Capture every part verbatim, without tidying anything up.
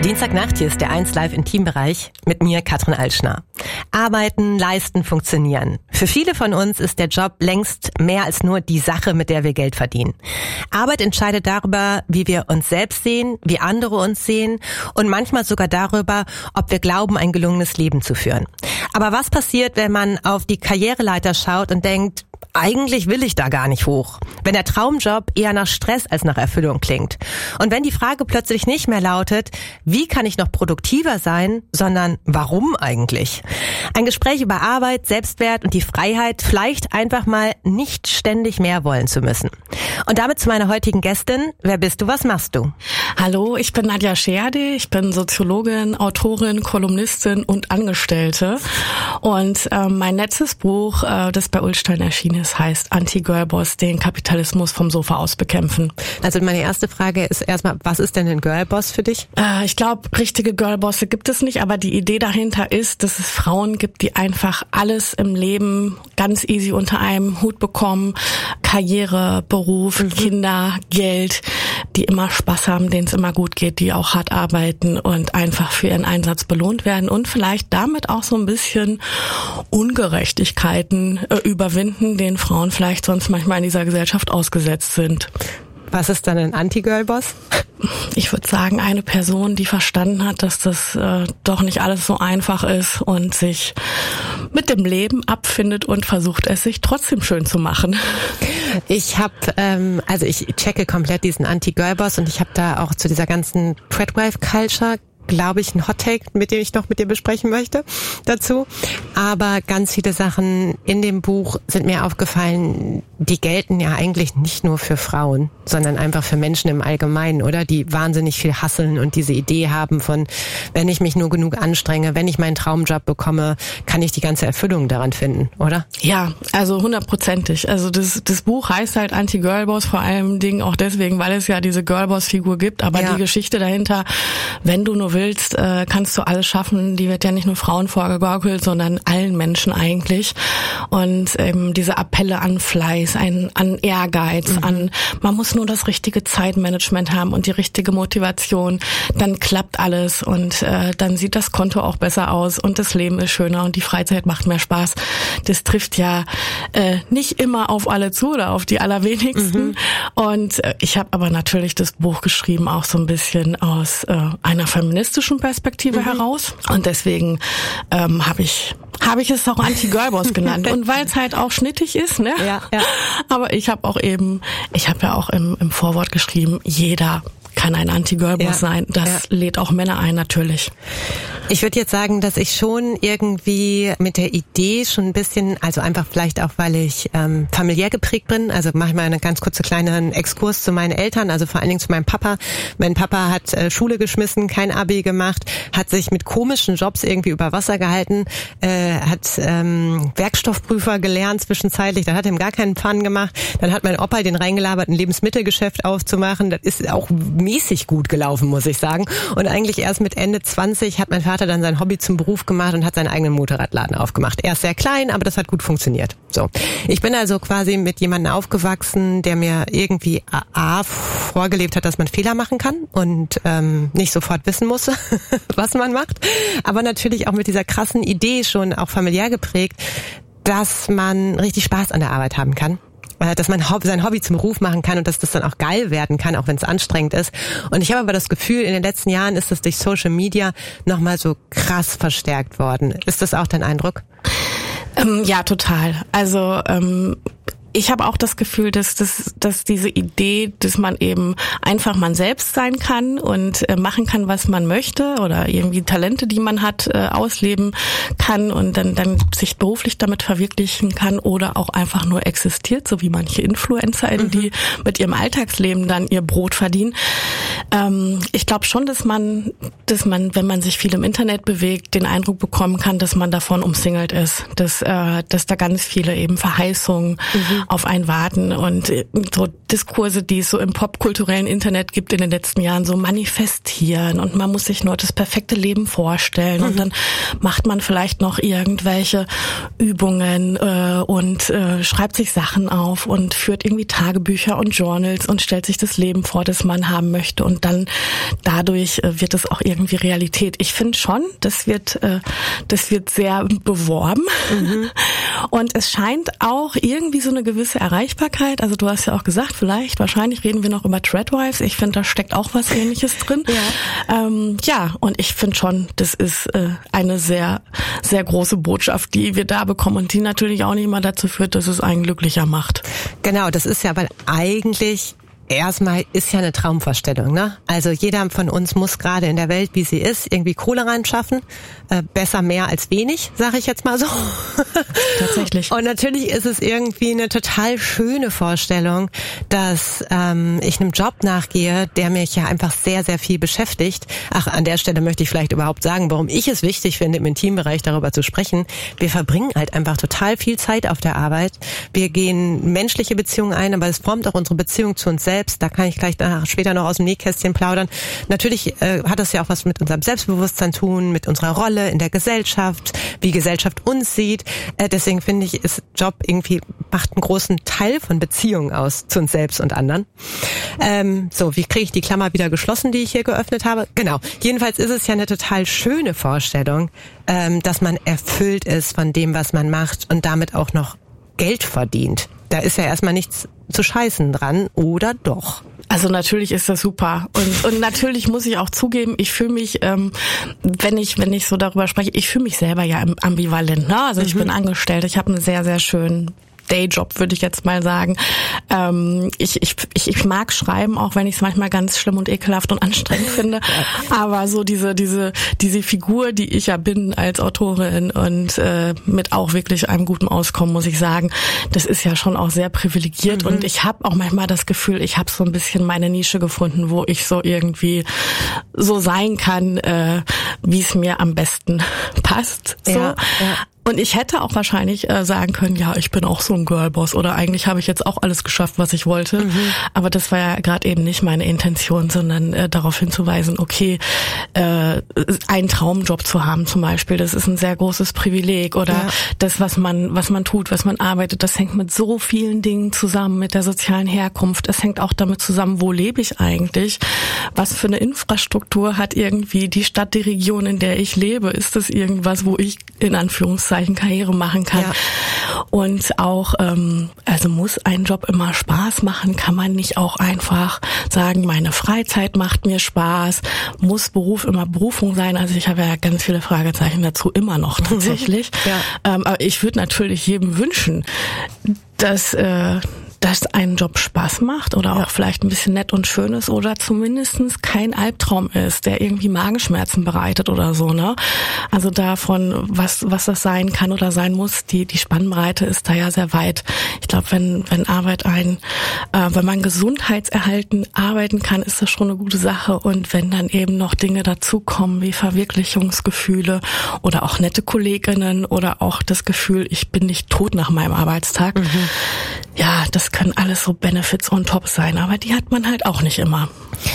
Dienstagnacht, hier ist der eins Live Intimbereich mit mir, Katrin Altschner. Arbeiten, leisten, funktionieren. Für viele von uns ist der Job längst mehr als nur die Sache, mit der wir Geld verdienen. Arbeit entscheidet darüber, wie wir uns selbst sehen, wie andere uns sehen und manchmal sogar darüber, ob wir glauben, ein gelungenes Leben zu führen. Aber was passiert, wenn man auf die Karriereleiter schaut und denkt, eigentlich will ich da gar nicht hoch? Wenn der Traumjob eher nach Stress als nach Erfüllung klingt. Und wenn die Frage plötzlich nicht mehr lautet, wie kann ich noch produktiver sein, sondern warum eigentlich? Ein Gespräch über Arbeit, Selbstwert und die Freiheit, vielleicht einfach mal nicht ständig mehr wollen zu müssen. Und damit zu meiner heutigen Gästin. Wer bist du, was machst du? Hallo, ich bin Nadja Scherde, ich bin Soziologin, Autorin, Kolumnistin und Angestellte. Und äh, mein letztes Buch, äh, das bei Ullstein erschienen ist, heißt Anti-Girlboss, den Kapitalismus vom Sofa aus bekämpfen. Also meine erste Frage ist erstmal, was ist denn ein Girlboss für dich? Äh, ich glaube, richtige Girlbosse gibt es nicht, aber die Idee dahinter ist, dass es Frauen gibt, die einfach alles im Leben ganz easy unter einem Hut bekommen. Karriere, Beruf, mhm. Kinder, Geld, die immer Spaß haben, denen es immer gut geht, die auch hart arbeiten und einfach für ihren Einsatz belohnt werden und vielleicht damit auch so ein bisschen Ungerechtigkeiten äh, überwinden, denen Frauen vielleicht sonst manchmal in dieser Gesellschaft ausgesetzt sind. Was ist dann ein Anti-Girlboss? Ich würde sagen, eine Person, die verstanden hat, dass das äh, doch nicht alles so einfach ist und sich mit dem Leben abfindet und versucht, es sich trotzdem schön zu machen. Ich habe, ähm, also ich checke komplett diesen Anti-Girlboss und ich habe da auch zu dieser ganzen Threadwife-Culture, glaube ich, ein Hot-Take, mit dem ich noch mit dir besprechen möchte dazu. Aber ganz viele Sachen in dem Buch sind mir aufgefallen, die gelten ja eigentlich nicht nur für Frauen, sondern einfach für Menschen im Allgemeinen, oder? Die wahnsinnig viel hasseln und diese Idee haben von, wenn ich mich nur genug anstrenge, wenn ich meinen Traumjob bekomme, kann ich die ganze Erfüllung daran finden, oder? Ja, also hundertprozentig. Also das, das Buch heißt halt Anti-Girlboss, vor allem Dingen auch deswegen, weil es ja diese Girlboss-Figur gibt, aber ja. Die Geschichte dahinter, wenn du nur willst, äh, kannst du alles schaffen, die wird ja nicht nur Frauen vorgegaukelt, sondern allen Menschen eigentlich. Und ähm, diese Appelle an Fleiß, ein, an Ehrgeiz, mhm. an man muss nur das richtige Zeitmanagement haben und die richtige Motivation, dann klappt alles und äh, dann sieht das Konto auch besser aus und das Leben ist schöner und die Freizeit macht mehr Spaß. Das trifft ja äh, nicht immer auf alle zu oder auf die allerwenigsten. Mhm. Und äh, ich habe aber natürlich das Buch geschrieben, auch so ein bisschen aus äh, einer feministischen Perspektive mhm. heraus. Und deswegen ähm, habe ich habe ich es auch Anti-Girlboss genannt. Und weil es halt auch schnittig ist, ne? Ja, ja. Aber ich habe auch eben, ich habe ja auch im, im Vorwort geschrieben, jeder kann ein Anti-Girlboss ja, sein. Das ja. lädt auch Männer ein, natürlich. Ich würde jetzt sagen, dass ich schon irgendwie mit der Idee schon ein bisschen, also einfach vielleicht auch, weil ich ähm, familiär geprägt bin, also mache ich mal einen ganz kurzen kleinen Exkurs zu meinen Eltern, also vor allen Dingen zu meinem Papa. Mein Papa hat äh, Schule geschmissen, kein Abi gemacht, hat sich mit komischen Jobs irgendwie über Wasser gehalten, äh, hat ähm, Werkstoffprüfer gelernt zwischenzeitlich, dann hat er ihm gar keinen Fun gemacht. Dann hat mein Opa den reingelabert, ein Lebensmittelgeschäft aufzumachen. Das ist auch mäßig gut gelaufen, muss ich sagen. Und eigentlich erst mit Ende zwanzig hat mein Vater dann sein Hobby zum Beruf gemacht und hat seinen eigenen Motorradladen aufgemacht. Er ist sehr klein, aber das hat gut funktioniert. So, ich bin also quasi mit jemandem aufgewachsen, der mir irgendwie A, vorgelebt hat, dass man Fehler machen kann und ähm, nicht sofort wissen muss, was man macht. Aber natürlich auch mit dieser krassen Idee schon auch familiär geprägt, dass man richtig Spaß an der Arbeit haben kann. Dass man sein Hobby zum Beruf machen kann und dass das dann auch geil werden kann, auch wenn es anstrengend ist. Und ich habe aber das Gefühl, in den letzten Jahren ist das durch Social Media nochmal so krass verstärkt worden. Ist das auch dein Eindruck? Ähm, ja, total. Also ähm ich habe auch das Gefühl, dass, dass, dass diese Idee, dass man eben einfach man selbst sein kann und äh, machen kann, was man möchte oder irgendwie Talente, die man hat, äh, ausleben kann und dann, dann sich beruflich damit verwirklichen kann oder auch einfach nur existiert, so wie manche InfluencerInnen, mhm. die mit ihrem Alltagsleben dann ihr Brot verdienen. Ähm, ich glaube schon, dass man, dass man, wenn man sich viel im Internet bewegt, den Eindruck bekommen kann, dass man davon umsingelt ist, dass, äh, dass da ganz viele eben Verheißungen, mhm. auf einen warten und so Diskurse, die es so im popkulturellen Internet gibt in den letzten Jahren, so manifestieren und man muss sich nur das perfekte Leben vorstellen mhm. und dann macht man vielleicht noch irgendwelche Übungen äh, und äh, schreibt sich Sachen auf und führt irgendwie Tagebücher und Journals und stellt sich das Leben vor, das man haben möchte und dann dadurch äh, wird es auch irgendwie Realität. Ich finde schon, das wird äh, das wird sehr beworben mhm. und es scheint auch irgendwie so eine gewisse Erreichbarkeit, also du hast ja auch gesagt, vielleicht, wahrscheinlich reden wir noch über Threadwives, ich finde, da steckt auch was Ähnliches drin. Ja, ähm, ja und ich finde schon, das ist äh, eine sehr, sehr große Botschaft, die wir da bekommen und die natürlich auch nicht immer dazu führt, dass es einen glücklicher macht. Genau, das ist ja, weil eigentlich erstmal ist ja eine Traumvorstellung, ne? Also jeder von uns muss gerade in der Welt, wie sie ist, irgendwie Kohle reinschaffen. Äh, besser mehr als wenig, sage ich jetzt mal so. Tatsächlich. Und natürlich ist es irgendwie eine total schöne Vorstellung, dass ähm, ich einem Job nachgehe, der mich ja einfach sehr, sehr viel beschäftigt. Ach, an der Stelle möchte ich vielleicht überhaupt sagen, warum ich es wichtig finde, im Intimbereich darüber zu sprechen. Wir verbringen halt einfach total viel Zeit auf der Arbeit. Wir gehen menschliche Beziehungen ein, aber es formt auch unsere Beziehung zu uns selbst. Da kann ich gleich danach, später noch aus dem Nähkästchen plaudern. Natürlich äh, hat das ja auch was mit unserem Selbstbewusstsein zu tun, mit unserer Rolle in der Gesellschaft, wie Gesellschaft uns sieht. Äh, deswegen finde ich, ist Job irgendwie, macht einen großen Teil von Beziehungen aus zu uns selbst und anderen. Ähm, so, wie kriege ich die Klammer wieder geschlossen, die ich hier geöffnet habe? Genau. Jedenfalls ist es ja eine total schöne Vorstellung, ähm, dass man erfüllt ist von dem, was man macht und damit auch noch Geld verdient. Da ist ja erstmal nichts zu scheißen dran, oder doch? Also natürlich ist das super und, und natürlich muss ich auch zugeben, ich fühle mich, ähm, wenn ich wenn ich so darüber spreche, ich fühle mich selber ja ambivalent. Ne? Also ich mhm. bin angestellt, ich habe einen sehr, sehr schönen Dayjob, würde ich jetzt mal sagen. Ähm, ich, ich, ich, ich mag schreiben, auch wenn ich es manchmal ganz schlimm und ekelhaft und anstrengend finde. Aber so diese, diese, diese Figur, die ich ja bin als Autorin und äh, mit auch wirklich einem guten Auskommen, muss ich sagen, das ist ja schon auch sehr privilegiert. Mhm. Und ich habe auch manchmal das Gefühl, ich habe so ein bisschen meine Nische gefunden, wo ich so irgendwie so sein kann, äh, wie es mir am besten passt. So. Ja, ja. Und ich hätte auch wahrscheinlich äh, sagen können, ja, ich bin auch so ein Girlboss oder eigentlich habe ich jetzt auch alles geschafft, was ich wollte. Mhm. Aber das war ja gerade eben nicht meine Intention, sondern äh, darauf hinzuweisen, okay, äh, einen Traumjob zu haben zum Beispiel, das ist ein sehr großes Privileg. Oder ja. das, was man was man tut, was man arbeitet, das hängt mit so vielen Dingen zusammen, mit der sozialen Herkunft. Es hängt auch damit zusammen, wo lebe ich eigentlich? Was für eine Infrastruktur hat irgendwie die Stadt, die Region, in der ich lebe? Ist das irgendwas, wo ich in Anführungszeichen Karriere machen kann? Ja. Und auch, ähm, also muss ein Job immer Spaß machen? Kann man nicht auch einfach sagen, meine Freizeit macht mir Spaß? Muss Beruf immer Berufung sein? Also ich habe ja ganz viele Fragezeichen dazu immer noch tatsächlich. Ja. Ähm, aber ich würde natürlich jedem wünschen, dass äh, dass ein Job Spaß macht oder auch ja. vielleicht ein bisschen nett und schön ist oder zumindestens kein Albtraum ist, der irgendwie Magenschmerzen bereitet oder so, ne? Also davon, was was das sein kann oder sein muss, die die Spannbreite ist da ja sehr weit. Ich glaube, wenn wenn Arbeit ein, äh, wenn man gesundheitserhalten arbeiten kann, ist das schon eine gute Sache. Und wenn dann eben noch Dinge dazukommen wie Verwirklichungsgefühle oder auch nette Kolleginnen oder auch das Gefühl, ich bin nicht tot nach meinem Arbeitstag, mhm. ja, das können alles so Benefits on top sein, aber die hat man halt auch nicht immer.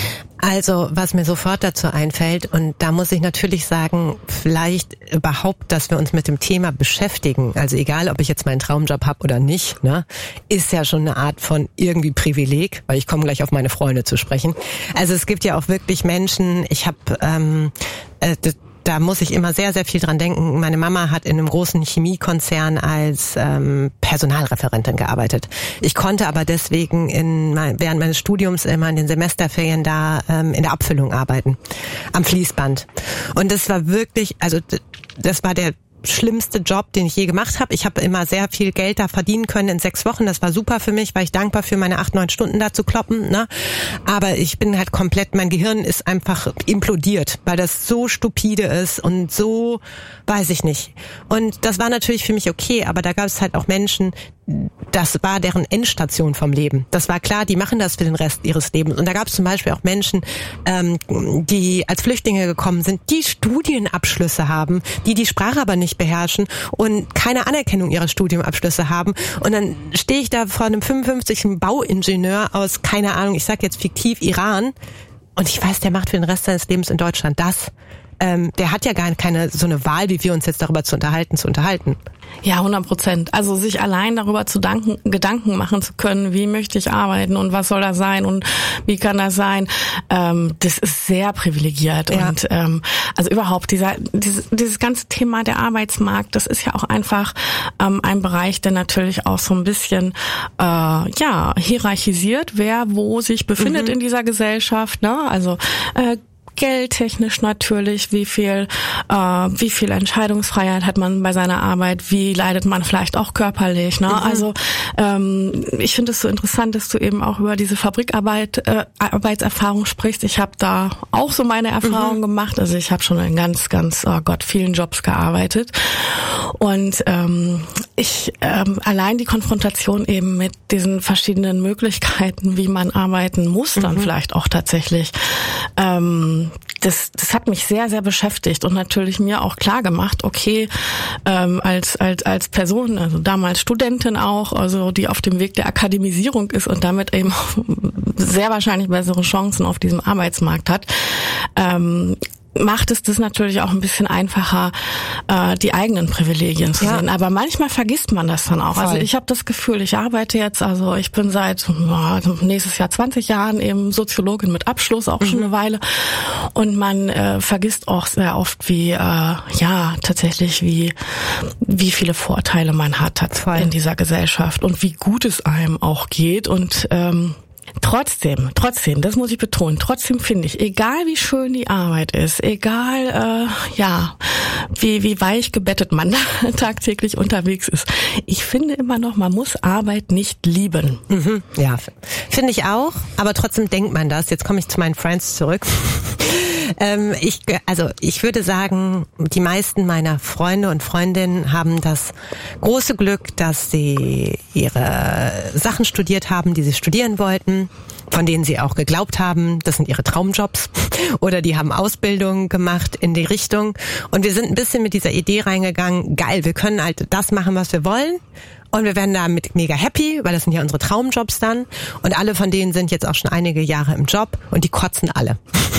Also, was mir sofort dazu einfällt, und da muss ich natürlich sagen, vielleicht überhaupt, dass wir uns mit dem Thema beschäftigen, also egal, ob ich jetzt meinen Traumjob habe oder nicht, ne, ist ja schon eine Art von irgendwie Privileg, weil ich komme gleich auf meine Freunde zu sprechen. Also es gibt ja auch wirklich Menschen, ich habe ähm, äh, da muss ich immer sehr, sehr viel dran denken. Meine Mama hat in einem großen Chemiekonzern als ähm, Personalreferentin gearbeitet. Ich konnte aber deswegen in während meines Studiums immer in den Semesterferien da ähm, in der Abfüllung arbeiten, am Fließband. Und das war wirklich, also das war der schlimmste Job, den ich je gemacht habe. Ich habe immer sehr viel Geld da verdienen können in sechs Wochen. Das war super für mich, war ich dankbar für meine acht, neun Stunden da zu kloppen. Ne? Aber ich bin halt komplett, mein Gehirn ist einfach implodiert, weil das so stupide ist und so, weiß ich nicht. Und das war natürlich für mich okay, aber da gab es halt auch Menschen, das war deren Endstation vom Leben. Das war klar, die machen das für den Rest ihres Lebens. Und da gab es zum Beispiel auch Menschen, ähm, die als Flüchtlinge gekommen sind, die Studienabschlüsse haben, die die Sprache aber nicht beherrschen und keine Anerkennung ihrer Studienabschlüsse haben. Und dann stehe ich da vor einem fünfundfünfzigjährigen Bauingenieur aus, keine Ahnung, ich sag jetzt fiktiv Iran, und ich weiß, der macht für den Rest seines Lebens in Deutschland das. Ähm, der hat ja gar keine so eine Wahl, wie wir uns jetzt darüber zu unterhalten, zu unterhalten. Ja, hundert Prozent. Also sich allein darüber zu danken, Gedanken machen zu können, wie möchte ich arbeiten und was soll das sein und wie kann das sein, ähm, das ist sehr privilegiert. Ja. Und ähm, also überhaupt dieser dieses, dieses ganze Thema der Arbeitsmarkt, das ist ja auch einfach ähm, ein Bereich, der natürlich auch so ein bisschen äh, ja hierarchisiert, wer wo sich befindet mhm. in dieser Gesellschaft. Ne? Also äh, geldtechnisch natürlich, wie viel, äh, wie viel Entscheidungsfreiheit hat man bei seiner Arbeit, wie leidet man vielleicht auch körperlich, ne? Mhm. Also ähm, ich finde es so interessant, dass du eben auch über diese Fabrikarbeit, äh, Arbeitserfahrung sprichst. Ich habe da auch so meine Erfahrungen mhm. gemacht. Also ich habe schon in ganz, ganz, oh Gott, vielen Jobs gearbeitet und ähm, ich ähm, allein die Konfrontation eben mit diesen verschiedenen Möglichkeiten, wie man arbeiten muss, dann mhm. vielleicht auch tatsächlich. Ähm, Das, das hat mich sehr, sehr beschäftigt und natürlich mir auch klar gemacht, okay, ähm, als als als Person, also damals Studentin auch, also die auf dem Weg der Akademisierung ist und damit eben sehr wahrscheinlich bessere Chancen auf diesem Arbeitsmarkt hat, ähm, macht es das natürlich auch ein bisschen einfacher, äh, die eigenen Privilegien zu ja. sehen. Aber manchmal vergisst man das dann auch. Voll. Also ich habe das Gefühl, ich arbeite jetzt, also ich bin seit ja, nächstes Jahr zwanzig Jahren eben Soziologin mit Abschluss, auch mhm. schon eine Weile. Und man äh, vergisst auch sehr oft, wie äh, ja tatsächlich wie wie viele Vorteile man hat, hat in dieser Gesellschaft und wie gut es einem auch geht. Und ähm, Trotzdem, trotzdem, das muss ich betonen, trotzdem finde ich, egal wie schön die Arbeit ist, egal, äh, ja, wie, wie weich gebettet man tagtäglich unterwegs ist, ich finde immer noch, man muss Arbeit nicht lieben. Mhm, ja, finde ich auch, aber trotzdem denkt man das. Jetzt komme ich zu meinen Friends zurück. ähm, ich, also ich würde sagen, die meisten meiner Freunde und Freundinnen haben das große Glück, dass sie ihre Sachen studiert haben, die sie studieren wollten, von denen sie auch geglaubt haben, das sind ihre Traumjobs, oder die haben Ausbildung gemacht in die Richtung. Und wir sind ein bisschen mit dieser Idee reingegangen, geil, wir können halt das machen, was wir wollen. Und wir werden damit mega happy, weil das sind ja unsere Traumjobs dann. Und alle von denen sind jetzt auch schon einige Jahre im Job und die kotzen alle.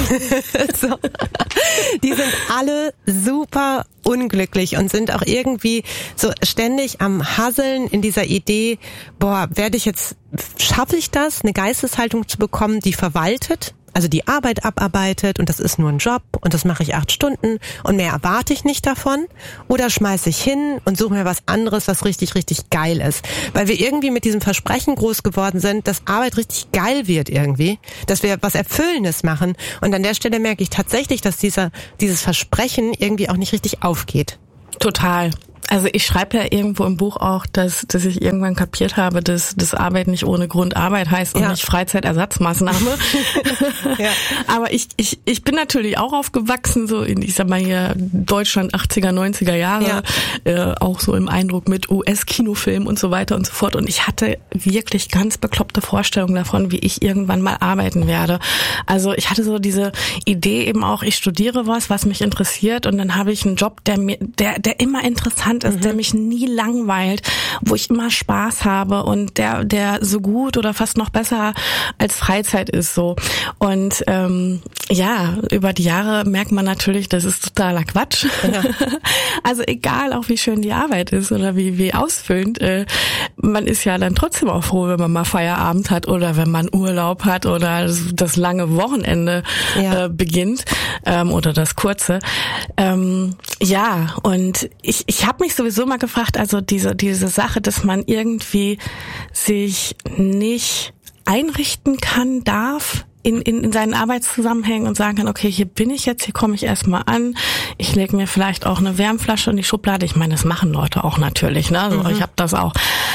So. Die sind alle super unglücklich und sind auch irgendwie so ständig am Hasseln in dieser Idee, boah, werde ich jetzt, schaffe ich das, eine Geisteshaltung zu bekommen, die verwaltet? Also die Arbeit abarbeitet und das ist nur ein Job und das mache ich acht Stunden und mehr erwarte ich nicht davon, oder schmeiße ich hin und suche mir was anderes, was richtig, richtig geil ist. Weil wir irgendwie mit diesem Versprechen groß geworden sind, dass Arbeit richtig geil wird irgendwie, dass wir was Erfüllendes machen, und an der Stelle merke ich tatsächlich, dass dieser dieses Versprechen irgendwie auch nicht richtig aufgeht. Total. Also ich schreibe ja irgendwo im Buch auch, dass dass ich irgendwann kapiert habe, dass das Arbeit nicht ohne Grund Arbeit heißt und ja. nicht Freizeitersatzmaßnahme. Ja. Aber ich ich ich bin natürlich auch aufgewachsen, so in, ich sag mal hier Deutschland achtziger, neunziger Jahre, ja. äh, auch so im Eindruck mit U S-Kinofilmen und so weiter und so fort. Und ich hatte wirklich ganz bekloppte Vorstellungen davon, wie ich irgendwann mal arbeiten werde. Also ich hatte so diese Idee eben auch, ich studiere was, was mich interessiert, und dann habe ich einen Job, der mir der der immer interessant ist, mhm. der mich nie langweilt, wo ich immer Spaß habe und der der so gut oder fast noch besser als Freizeit ist so. Und ähm, ja, über die Jahre merkt man natürlich, das ist totaler Quatsch. Ja. Also egal auch wie schön die Arbeit ist oder wie wie ausfüllend, äh, man ist ja dann trotzdem auch froh, wenn man mal Feierabend hat oder wenn man Urlaub hat oder das, das lange Wochenende ja. äh, beginnt ähm, oder das kurze. Ähm, ja, und ich ich habe mich sowieso mal gefragt, also diese diese Sache, dass man irgendwie sich nicht einrichten kann, darf in in, in seinen Arbeitszusammenhängen und sagen kann, okay, hier bin ich jetzt, hier komme ich erstmal an, ich lege mir vielleicht auch eine Wärmflasche in die Schublade. Ich meine, das machen Leute auch natürlich, ne? Also mhm. ich habe das auch.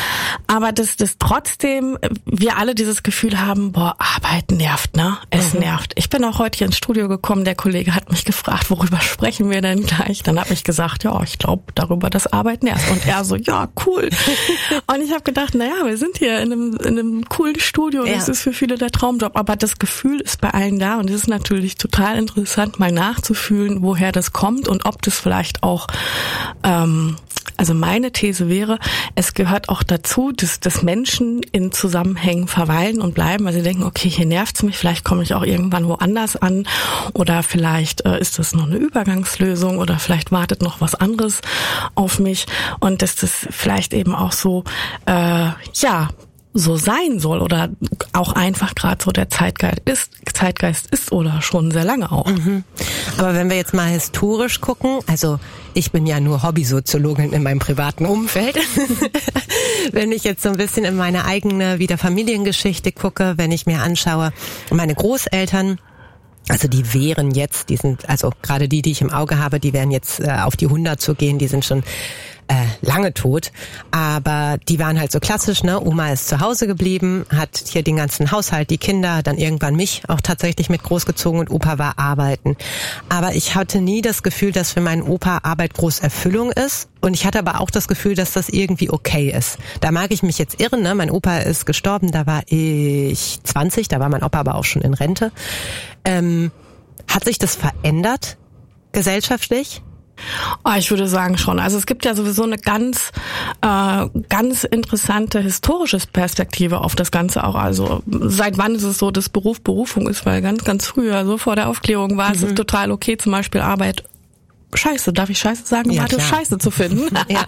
aber dass das trotzdem wir alle dieses Gefühl haben, boah, Arbeit nervt, ne? Es mhm. nervt. Ich bin auch heute hier ins Studio gekommen, der Kollege hat mich gefragt, worüber sprechen wir denn gleich? Dann habe ich gesagt, ja, ich glaube darüber, dass Arbeit nervt. Und er so, ja, cool. Und ich habe gedacht, naja, wir sind hier in einem, in einem coolen Studio und es ja. ist für viele der Traumjob, aber das Gefühl ist bei allen da und es ist natürlich total interessant, mal nachzufühlen, woher das kommt und ob das vielleicht auch ähm, also meine These wäre, es gehört auch dazu, dass, dass Menschen in Zusammenhängen verweilen und bleiben, weil sie denken, okay, hier nervt's mich, vielleicht komme ich auch irgendwann woanders an oder vielleicht äh, ist das noch eine Übergangslösung oder vielleicht wartet noch was anderes auf mich und dass das vielleicht eben auch so, äh, ja, so sein soll oder auch einfach gerade so der Zeitgeist ist, Zeitgeist ist oder schon sehr lange auch. Mhm. Aber wenn wir jetzt mal historisch gucken, also ich bin ja nur Hobbysoziologin in meinem privaten Umfeld. Wenn ich jetzt so ein bisschen in meine eigene wieder Familiengeschichte gucke, wenn ich mir anschaue, meine Großeltern, also die wären jetzt, die sind, also gerade die, die ich im Auge habe, die wären jetzt äh, auf die hundert zu gehen, die sind schon äh, lange tot, aber die waren halt so klassisch, ne? Oma ist zu Hause geblieben, hat hier den ganzen Haushalt, die Kinder, dann irgendwann mich auch tatsächlich mit großgezogen und Opa war arbeiten. Aber ich hatte nie das Gefühl, dass für meinen Opa Arbeit groß Erfüllung ist und ich hatte aber auch das Gefühl, dass das irgendwie okay ist. Da mag ich mich jetzt irren, ne? Mein Opa ist gestorben, da war ich zwanzig, da war mein Opa aber auch schon in Rente. Ähm, hat sich das verändert gesellschaftlich? Oh, ich würde sagen schon. Also es gibt ja sowieso eine ganz, äh, ganz interessante historische Perspektive auf das Ganze auch. Also seit wann ist es so, dass Beruf Berufung ist? Weil ganz, ganz früher, so vor der Aufklärung, war mhm. es total okay, zum Beispiel Arbeit. Scheiße, darf ich Scheiße sagen? Ja, Warte, Scheiße zu finden. Ja.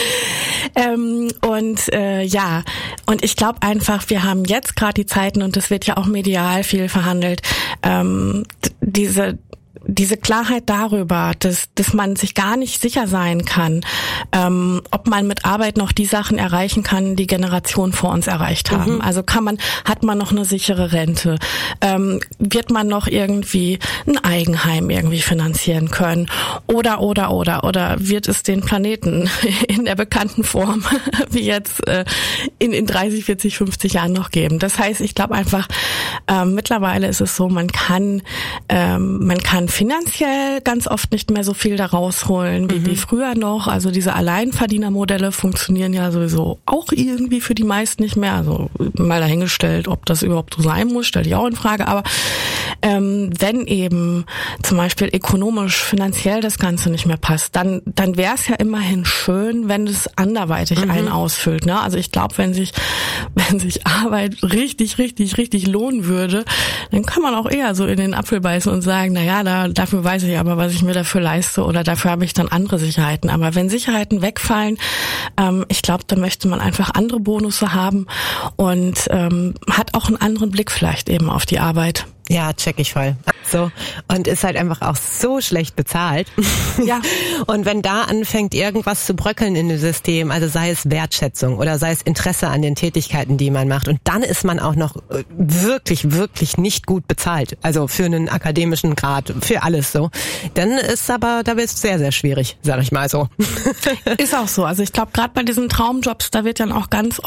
ähm, und äh, ja, und ich glaube einfach, wir haben jetzt gerade die Zeiten, und das wird ja auch medial viel verhandelt, ähm, diese diese Klarheit darüber, dass, dass man sich gar nicht sicher sein kann, ähm, ob man mit Arbeit noch die Sachen erreichen kann, die Generationen vor uns erreicht haben. Mhm. Also kann man, hat man noch eine sichere Rente? Ähm, wird man noch irgendwie ein Eigenheim irgendwie finanzieren können? Oder, oder, oder, oder wird es den Planeten in der bekannten Form wie jetzt äh, in, in dreißig, vierzig, fünfzig Jahren noch geben? Das heißt, ich glaube einfach, äh, mittlerweile ist es so, man kann, ähm, man kann finanziell ganz oft nicht mehr so viel da rausholen wie, mhm. wie früher noch. Also diese Alleinverdienermodelle funktionieren ja sowieso auch irgendwie für die meisten nicht mehr. Also mal dahingestellt, ob das überhaupt so sein muss, stelle ich auch in Frage. Aber ähm, wenn eben zum Beispiel ökonomisch, finanziell das Ganze nicht mehr passt, dann dann wäre es ja immerhin schön, wenn es anderweitig mhm. einen ausfüllt. Ne? Also ich glaube, wenn sich wenn sich Arbeit richtig, richtig, richtig lohnen würde, dann kann man auch eher so in den Apfel beißen und sagen, na ja, da dafür weiß ich aber, was ich mir dafür leiste oder dafür habe ich dann andere Sicherheiten. Aber wenn Sicherheiten wegfallen, ähm, ich glaube, dann möchte man einfach andere Bonusse haben und ähm, hat auch einen anderen Blick vielleicht eben auf die Arbeit. Ja, check ich voll. So. Und ist halt einfach auch so schlecht bezahlt. Ja. Und wenn da anfängt, irgendwas zu bröckeln in dem System, also sei es Wertschätzung oder sei es Interesse an den Tätigkeiten, die man macht, und dann ist man auch noch wirklich, wirklich nicht gut bezahlt. Also für einen akademischen Grad, für alles so. Dann ist aber, da wird es sehr, sehr schwierig, sag ich mal so. Ist auch so. Also ich glaube, gerade bei diesen Traumjobs, da wird dann auch ganz